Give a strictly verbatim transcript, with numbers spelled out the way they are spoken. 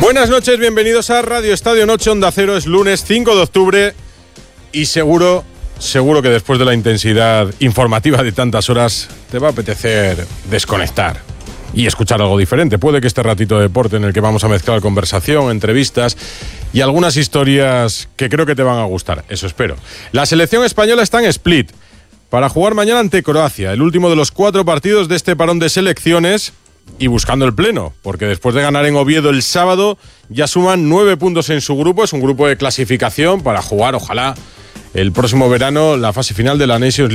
Buenas noches, bienvenidos a Radio Estadio Noche Onda Cero. Es lunes cinco de octubre y seguro, seguro que después de la intensidad informativa de tantas horas te va a apetecer desconectar y escuchar algo diferente. Puede que este ratito de deporte en el que vamos a mezclar conversación, entrevistas y algunas historias que creo que te van a gustar, eso espero. La selección española está en Split para jugar mañana ante Croacia, el último de los cuatro partidos de este parón de selecciones. Y buscando el pleno, porque después de ganar en Oviedo el sábado, ya suman nueve puntos en su grupo. Es un grupo de clasificación para jugar, ojalá, el próximo verano la fase final de la Nations League.